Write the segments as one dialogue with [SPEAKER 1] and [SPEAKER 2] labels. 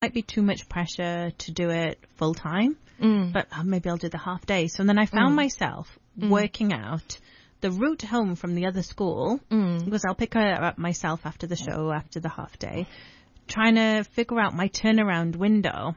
[SPEAKER 1] might be too much pressure to do it full time, but maybe I'll do the half day. So then I found myself working out the route home from the other school, because I'll pick her up myself after the show, after the half day, trying to figure out my turnaround window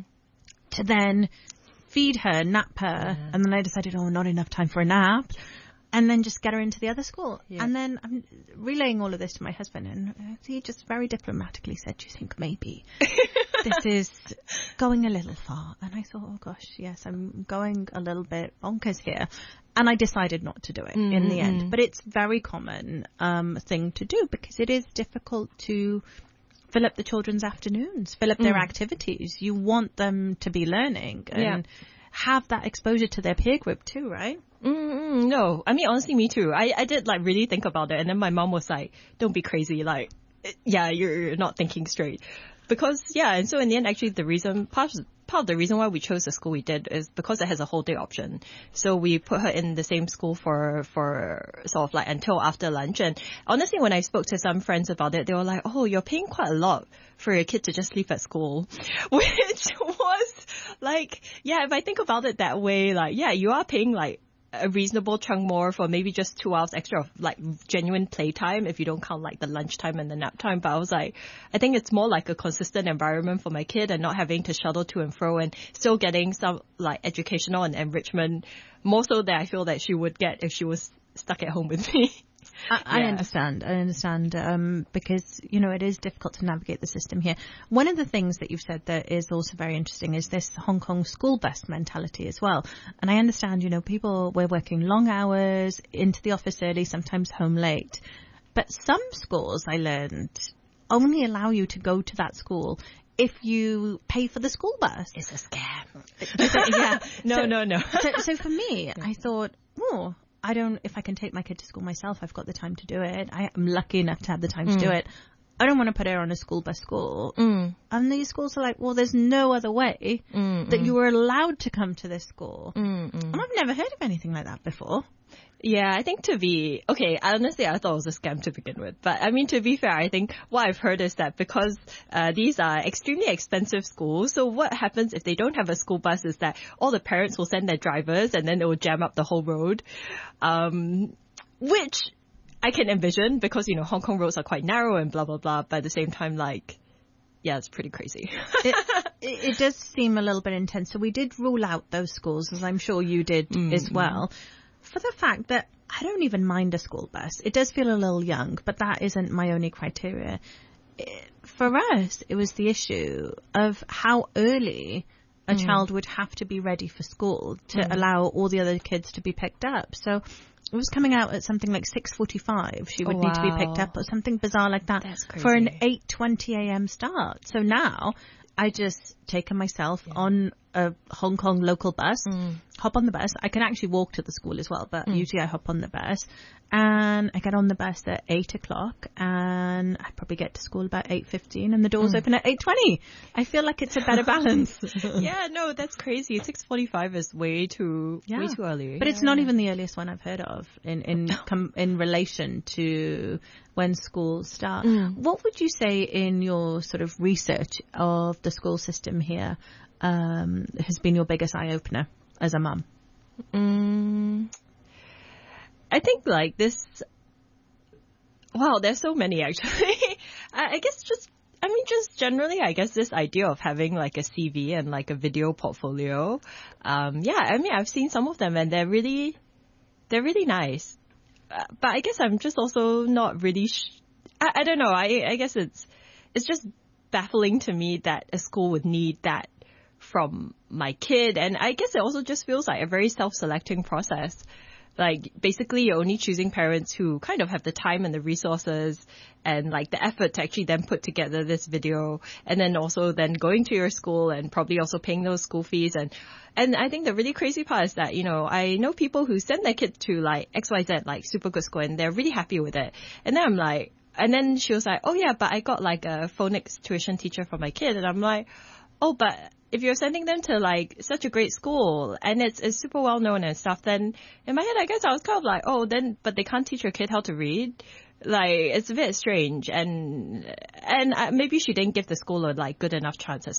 [SPEAKER 1] to then feed her, nap her, and then I decided, not enough time for a nap, and then just get her into the other school. Yeah. And then I'm relaying all of this to my husband, and he just very diplomatically said, do you think maybe this is going a little far? And I thought, oh gosh, yes, I'm going a little bit bonkers here. And I decided not to do it in the end. But it's very common thing to do, because it is difficult to fill up the children's afternoons, fill up their activities. You want them to be learning and have that exposure to their peer group too, right?
[SPEAKER 2] No, I mean, honestly, me too. I did like really think about it. And then my mom was like, don't be crazy. Like, yeah, you're not thinking straight. Because, and so in the end, actually, part of the reason why we chose the school we did is because it has a whole day option. So we put her in the same school for sort of like until after lunch. And honestly, when I spoke to some friends about it, they were like, oh, you're paying quite a lot for your kid to just leave at school. Which was like, if I think about it that way, like, you are paying like a reasonable chunk more for maybe just 2 hours extra of like genuine playtime if you don't count like the lunchtime and the nap time. But I was like, I think it's more like a consistent environment for my kid and not having to shuttle to and fro and still getting some like educational and enrichment more so that I feel that she would get if she was stuck at home with me.
[SPEAKER 1] I understand, because, it is difficult to navigate the system here. One of the things that you've said that is also very interesting is this Hong Kong school bus mentality as well. And I understand, we're working long hours, into the office early, sometimes home late. But some schools, I learned, only allow you to go to that school if you pay for the school bus.
[SPEAKER 2] It's a scam. No.
[SPEAKER 1] So for me, I thought, if I can take my kid to school myself, I've got the time to do it. I am lucky enough to have the time to do it. I don't want to put her on a school by school. And these schools are like, well, there's no other way that you were allowed to come to this school. And I've never heard of anything like that before.
[SPEAKER 2] Yeah, I think honestly, I thought it was a scam to begin with. But I mean, to be fair, I think what I've heard is that because these are extremely expensive schools, so what happens if they don't have a school bus is that all the parents will send their drivers and then they will jam up the whole road, which I can envision because, Hong Kong roads are quite narrow and blah, blah, blah. But at the same time, like, it's pretty crazy.
[SPEAKER 1] It does seem a little bit intense. So we did rule out those schools, as I'm sure you did as well, for the fact that I don't even mind a school bus. It does feel a little young, but that isn't my only criteria. For us, it was the issue of how early a child would have to be ready for school to allow all the other kids to be picked up. So it was coming out at something like 6:45. She would need to be picked up or something bizarre like that for an 8:20 a.m. start. So now I just take her myself on a Hong Kong local bus, hop on the bus. I can actually walk to the school as well, but usually I hop on the bus. And I get on the bus at 8 o'clock and I probably get to school about 8:15 and the doors open at 8:20. I feel like it's a better balance.
[SPEAKER 2] No, that's crazy. 6:45 is way too early.
[SPEAKER 1] But it's not even the earliest one I've heard of in relation to when schools start. What would you say in your sort of research of the school system here has been your biggest eye-opener as a mum?
[SPEAKER 2] I think like this, there's so many actually. I guess just generally, I guess this idea of having like a CV and like a video portfolio. I mean, I've seen some of them and they're really nice. But I guess I'm just also not really, I don't know. I guess it's just baffling to me that a school would need that from my kid. And I guess it also just feels like a very self-selecting process. Like, basically, you're only choosing parents who kind of have the time and the resources and, like, the effort to actually then put together this video and then also then going to your school and probably also paying those school fees. And I think the really crazy part is that, I know people who send their kids to, like, XYZ, like, super good school, and they're really happy with it. And then I'm like, and then she was like, oh, yeah, but I got, like, a phonics tuition teacher for my kid. And I'm like, oh, but if you're sending them to like such a great school and it's super well known and stuff, then in my head, I guess I was kind of like, but they can't teach your kid how to read. Like, it's a bit strange. And maybe she didn't give the school a like good enough chance as